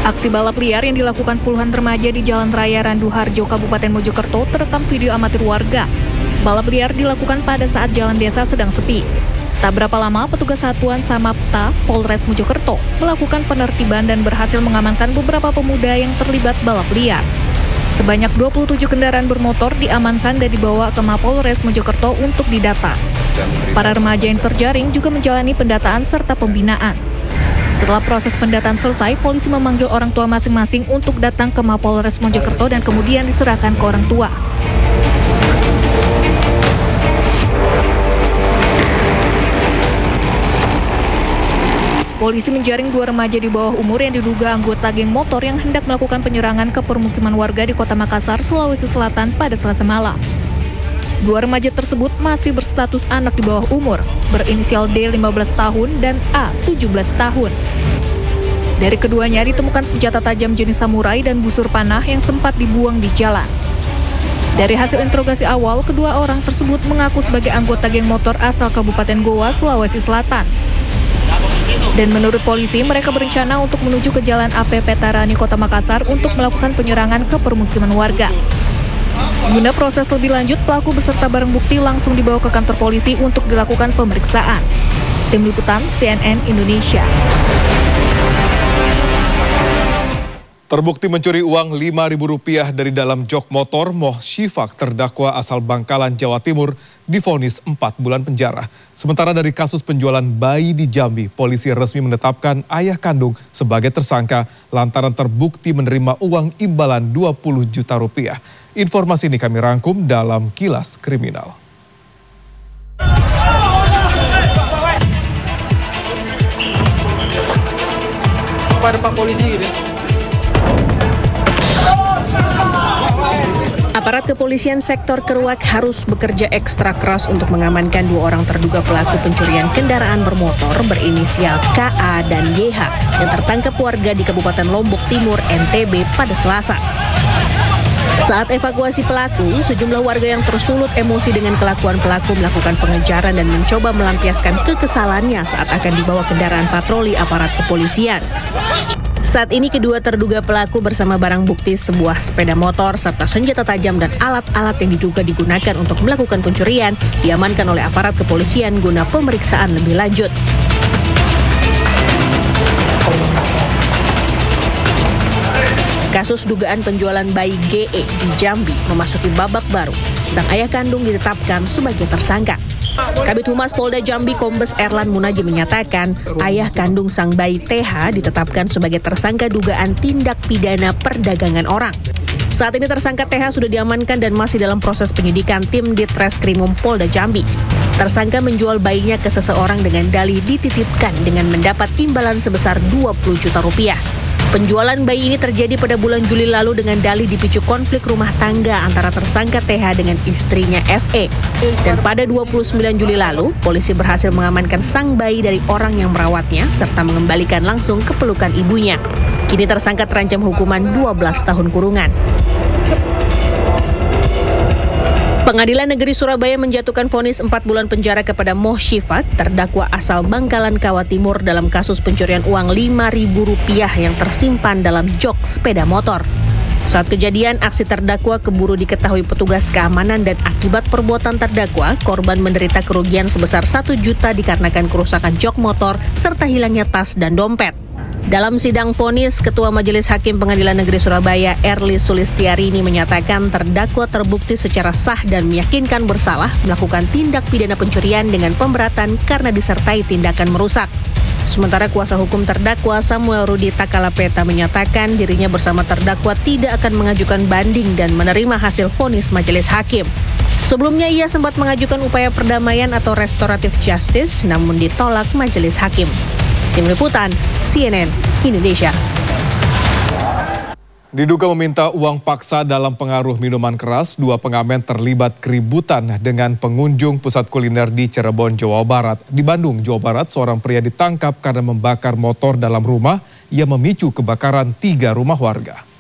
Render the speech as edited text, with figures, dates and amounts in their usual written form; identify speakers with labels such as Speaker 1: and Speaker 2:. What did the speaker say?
Speaker 1: Aksi balap liar yang dilakukan puluhan remaja di Jalan Raya Randuharjo, Kabupaten Mojokerto terekam video amatir warga. Balap liar dilakukan pada saat jalan desa sedang sepi. Tak berapa lama, petugas Satuan Samapta Polres Mojokerto melakukan penertiban dan berhasil mengamankan beberapa pemuda yang terlibat balap liar. Sebanyak 27 kendaraan bermotor diamankan dan dibawa ke Mapolres Mojokerto untuk didata. Para remaja yang terjaring juga menjalani pendataan serta pembinaan. Setelah proses pendataan selesai, polisi memanggil orang tua masing-masing untuk datang ke Mapolres Mojokerto dan kemudian diserahkan ke orang tua. Polisi menjaring 2 remaja di bawah umur yang diduga anggota geng motor yang hendak melakukan penyerangan ke permukiman warga di Kota Makassar, Sulawesi Selatan pada Selasa malam. 2 remaja tersebut masih berstatus anak di bawah umur, berinisial D 15 tahun dan A 17 tahun. Dari keduanya ditemukan senjata tajam jenis samurai dan busur panah yang sempat dibuang di jalan. Dari hasil interogasi awal, kedua orang tersebut mengaku sebagai anggota geng motor asal Kabupaten Goa, Sulawesi Selatan. Dan menurut polisi, mereka berencana untuk menuju ke Jalan AP Petarani, Kota Makassar untuk melakukan penyerangan ke permukiman warga. Guna proses lebih lanjut, pelaku beserta barang bukti langsung dibawa ke kantor polisi untuk dilakukan pemeriksaan. Tim Liputan CNN Indonesia.
Speaker 2: Terbukti mencuri uang Rp5.000 dari dalam jok motor, Moh Syifak, terdakwa asal Bangkalan, Jawa Timur, divonis 4 bulan penjara. Sementara dari kasus penjualan bayi di Jambi, polisi resmi menetapkan ayah kandung sebagai tersangka lantaran terbukti menerima uang imbalan Rp20 juta. Informasi ini kami rangkum dalam Kilas Kriminal.
Speaker 3: Pada Pak Polisi gitu.
Speaker 4: Aparat kepolisian sektor Keruak harus bekerja ekstra keras untuk mengamankan 2 orang terduga pelaku pencurian kendaraan bermotor berinisial KA dan YH yang tertangkap warga di Kabupaten Lombok Timur, NTB pada Selasa. Saat evakuasi pelaku, sejumlah warga yang tersulut emosi dengan kelakuan pelaku melakukan pengejaran dan mencoba melampiaskan kekesalannya saat akan dibawa kendaraan patroli aparat kepolisian. Saat ini kedua terduga pelaku bersama barang bukti sebuah sepeda motor serta senjata tajam dan alat-alat yang diduga digunakan untuk melakukan pencurian diamankan oleh aparat kepolisian guna pemeriksaan lebih lanjut. Kasus dugaan penjualan bayi GE di Jambi memasuki babak baru. Sang ayah kandung ditetapkan sebagai tersangka. Kabid Humas Polda Jambi Kombes Erlan Munaji menyatakan ayah kandung sang bayi TH ditetapkan sebagai tersangka dugaan tindak pidana perdagangan orang. Saat ini tersangka TH sudah diamankan dan masih dalam proses penyidikan tim Ditreskrimum Polda Jambi. Tersangka menjual bayinya ke seseorang dengan dalih dititipkan dengan mendapat imbalan sebesar Rp20 juta. Penjualan bayi ini terjadi pada bulan Juli lalu dengan dalih dipicu konflik rumah tangga antara tersangka TH dengan istrinya FE. Dan pada 29 Juli lalu, polisi berhasil mengamankan sang bayi dari orang yang merawatnya serta mengembalikan langsung ke pelukan ibunya. Kini tersangka terancam hukuman 12 tahun kurungan. Pengadilan Negeri Surabaya menjatuhkan vonis 4 bulan penjara kepada Moh Syifak, terdakwa asal Bangkalan, Kawa Timur dalam kasus pencurian uang Rp5.000 yang tersimpan dalam jok sepeda motor. Saat kejadian, aksi terdakwa keburu diketahui petugas keamanan dan akibat perbuatan terdakwa, korban menderita kerugian sebesar 1 juta dikarenakan kerusakan jok motor serta hilangnya tas dan dompet. Dalam sidang vonis, Ketua Majelis Hakim Pengadilan Negeri Surabaya Erli Sulistiarini menyatakan terdakwa terbukti secara sah dan meyakinkan bersalah melakukan tindak pidana pencurian dengan pemberatan karena disertai tindakan merusak. Sementara kuasa hukum terdakwa Samuel Rudi Takalapeta menyatakan dirinya bersama terdakwa tidak akan mengajukan banding dan menerima hasil vonis majelis hakim. Sebelumnya ia sempat mengajukan upaya perdamaian atau restoratif justice namun ditolak majelis hakim. Tim Liputan CNN Indonesia.
Speaker 2: Diduga meminta uang paksa dalam pengaruh minuman keras, 2 pengamen terlibat keributan dengan pengunjung pusat kuliner di Cirebon, Jawa Barat. Di Bandung, Jawa Barat, seorang pria ditangkap karena membakar motor dalam rumah yang memicu kebakaran 3 rumah warga.